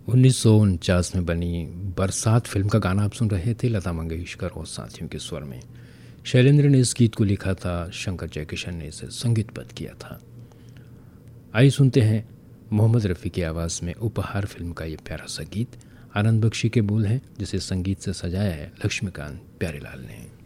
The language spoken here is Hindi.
1949 में बनी बरसात फिल्म का गाना आप सुन रहे थे लता मंगेशकर और साथियों के स्वर में। शैलेंद्र ने इस गीत को लिखा था, शंकर जयकिशन ने इसे संगीतबद्ध किया था। आइए सुनते हैं मोहम्मद रफ़ी की आवाज़ में उपहार फिल्म का ये प्यारा सा गीत। आनंद बख्शी के बोल हैं, जिसे संगीत से सजाया है लक्ष्मीकांत प्यारेलाल ने।